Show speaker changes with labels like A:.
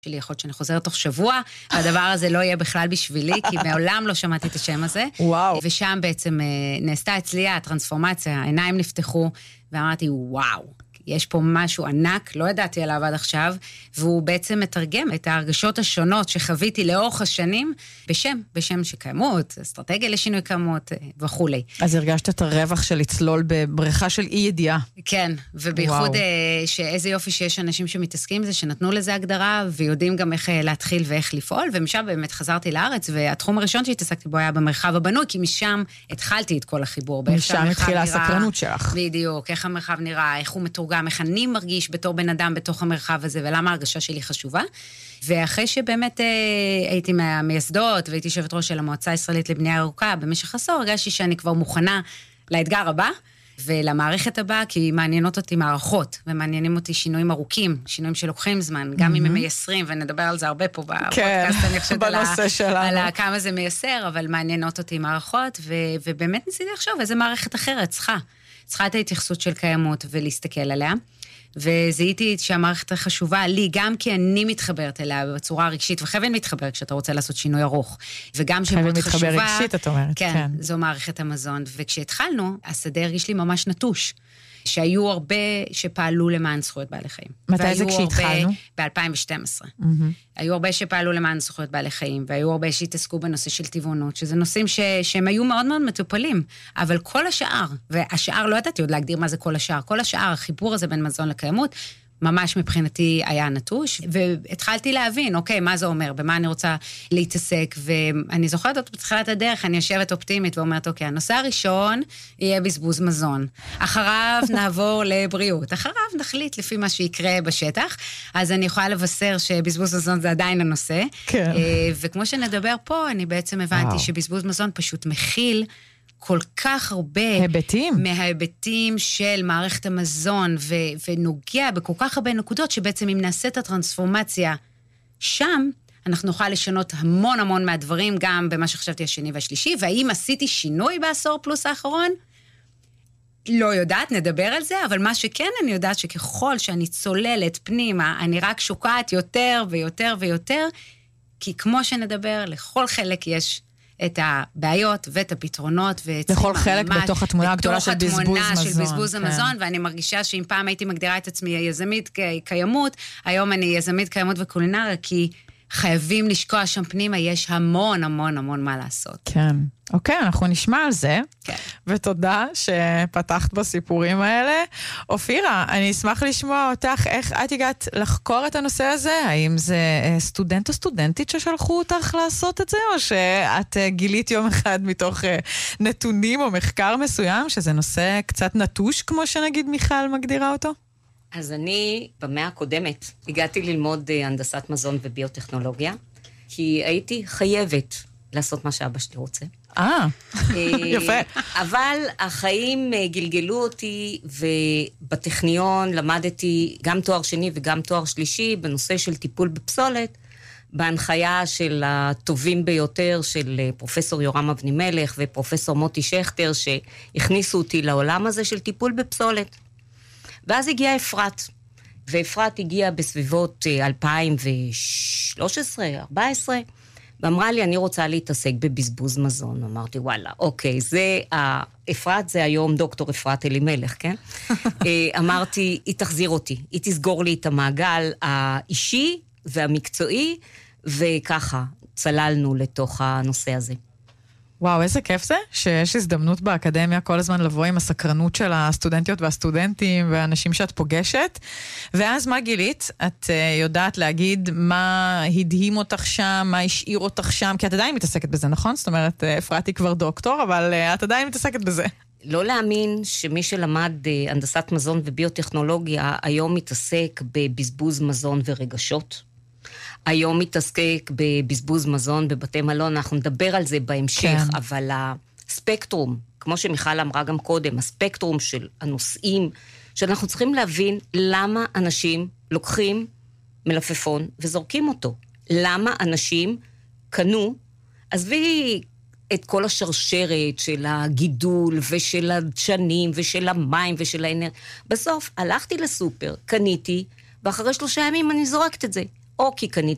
A: שלי יכול להיות שאני חוזרת תוך שבוע, והדבר הזה לא יהיה בכלל בשבילי, כי מעולם לא שמעתי את השם הזה.
B: וואו.
A: ושם בעצם נעשתה אצלי הטרנספורמציה, העיניים נפתחו, ואמרתי, וואו, יש פה משהו ענק, לא ידעתי עליו עד עכשיו, והוא בעצם מתרגם את ההרגשות השונות שחוויתי לאורך השנים, בשם שקיימות, אסטרטגיה לשינוי קיימות וכו'.
B: אז הרגשת את הרווח של לצלול בבריכה של אי ידיעה.
A: כן, ובייחוד שאיזה יופי שיש אנשים שמתעסקים בזה, שנתנו לזה הגדרה, ויודעים גם איך להתחיל ואיך לפעול, ומשם באמת חזרתי לארץ, והתחום הראשון שהתעסקתי בו היה במרחב הבנוי, כי משם התחלתי את כל החיבור.
B: משם התחילה הסקרנות שלך.
A: בדיוק, איך המרחב נראה, איך הוא מתורגם, איך אני מרגיש בתור בן אדם בתוך המרחב הזה, ולמה ההרגשה שלי חשובה. ואחרי שבאמת הייתי מהמייסדות, והייתי יושבת ראש של המועצה הישראלית לבנייה ירוקה, במשך עשור הרגשתי שאני כבר מוכנה לאתגר הבא, ולמערכת הבאה, כי מעניינות אותי מערכות, ומעניינים אותי שינויים ארוכים, שינויים שלוקחים זמן, גם אם הם מייסרים, ונדבר על זה הרבה פה בפודקאסט, אני חושבת על כמה זה מייסר, אבל מעניינות אותי מערכות, ובאמת ניסיתי לחשוב איזה מערכת אחרת צריכה את ההתייחסות של קיימות ולהסתכל עליה, וזיהיתי שהמערכת חשובה לי, גם כי אני מתחברת אליה בצורה רגשית, וחייבים להתחבר כשאתה רוצה לעשות שינוי ארוך, וגם שמאוד חשובה,
B: חייבים להתחבר רגשית, את אומרת.
A: כן, זו מערכת המזון, וכשהתחלנו, השדה הרגיש לי ממש נטוש, שהיו הרבה שפעלו למען זכויות בעלי חיים.
B: מתי זה כשהתחלנו?
A: ב-2012. היו הרבה שפעלו למען זכויות בעלי חיים, והיו הרבה שהתעסקו בנושא של טבעונות, שזה נושאים שהם היו מאוד מאוד מטופלים, אבל כל השאר, והשאר לא ידעתי עוד להגדיר מה זה כל השאר, כל השאר, החיבור הזה בין מזון לקיימות, ממש מבחינתי היה נטוש, והתחלתי להבין, אוקיי, מה זה אומר, במה אני רוצה להתעסק, ואני זוכרת אותו בתחילת הדרך, אני יושבת אופטימית ואומרת, אוקיי, הנושא הראשון יהיה בזבוז מזון, אחריו נעבור לבריאות, אחריו נחליט לפי מה שיקרה בשטח, אז אני יכולה לבשר שבזבוז מזון זה עדיין הנושא,
B: כן.
A: וכמו שנדבר פה, אני בעצם הבנתי שבזבוז מזון פשוט מכיל, כל כך הרבה מההיבטים של מערכת המזון, ונוגע בכל כך הרבה נקודות, שבעצם אם נעשה את הטרנספורמציה שם, אנחנו נוכל לשנות המון המון מהדברים, גם במה שחשבתי השני והשלישי, והאם עשיתי שינוי בעשור פלוס האחרון? לא יודעת, נדבר על זה, אבל מה שכן אני יודעת שככל שאני צוללת פנימה, אני רק שוקעת יותר ויותר ויותר, כי כמו שנדבר, לכל חלק יש את הבעיות ואת הפתרונות,
B: לכל חלק בתוך התמונה הגדולה של
A: בזבוז המזון, ואני מרגישה שאם פעם הייתי מגדירה את עצמי יזמית קיימות, היום אני יזמית קיימות וקולינריה, כי חייבים לשקוע שם פנימה, יש המון המון המון מה לעשות.
B: כן. אוקיי, אנחנו נשמע על זה.
A: כן.
B: ותודה שפתחת בסיפורים האלה. אופירה, אני אשמח לשמוע אותך, איך את הגעת לחקור את הנושא הזה? האם זה סטודנט או סטודנטית ששלחו אותך לעשות את זה, או שאת גילית יום אחד מתוך נתונים או מחקר מסוים, שזה נושא קצת נטוש, כמו שנגיד מיכל מגדירה אותו?
C: אז אני במאה הקודמת הגעתי ללמוד הנדסת מזון וביוטכנולוגיה, כי הייתי חייבת לעשות מה שאבא שלי רוצה.
B: יפה.
C: אבל החיים גלגלו אותי, ובטכניון למדתי גם תואר שני וגם תואר שלישי, בנושא של טיפול בפסולת, בהנחיה של הטובים ביותר של פרופסור יורם אבנימלך ופרופסור מוטי שכטר, שהכניסו אותי לעולם הזה של טיפול בפסולת. ואז הגיעה אפרת, ואפרת הגיעה בסביבות 2013-2014, ואמרה לי, אני רוצה להתעסק בבזבוז מזון. אמרתי, וואלה, אוקיי, אפרת זה היום דוקטור אפרת אלימלך, כן? אמרתי, היא תחזיר אותי, היא תסגור לי את המעגל האישי והמקצועי, וככה צללנו לתוך הנושא הזה.
B: וואו, איזה כיף זה, שיש הזדמנות באקדמיה כל הזמן לבוא עם הסקרנות של הסטודנטיות והסטודנטים והאנשים שאת פוגשת, ואז מה גילית? את יודעת להגיד מה הדהים אותך שם, מה השאיר אותך שם, כי את עדיין מתעסקת בזה, נכון? זאת אומרת, אפרת היא כבר דוקטור, אבל את עדיין מתעסקת בזה.
C: לא להאמין שמי שלמד הנדסת מזון וביוטכנולוגיה, היום מתעסק בבזבוז מזון ורגשות. היום מתעסק בבזבוז מזון בבתי מלון, אנחנו נדבר על זה בהמשך, כן. אבל הספקטרום, כמו שמיכל אמרה גם קודם, הספקטרום של הנושאים, שאנחנו צריכים להבין למה אנשים לוקחים מלפפון וזורקים אותו. למה אנשים קנו, עזבי את כל השרשרת של הגידול ושל הדשנים ושל המים ושל האנרגיה. בסוף הלכתי לסופר, קניתי, ואחרי 3 ימים אני זורקת את זה. או כי קניתי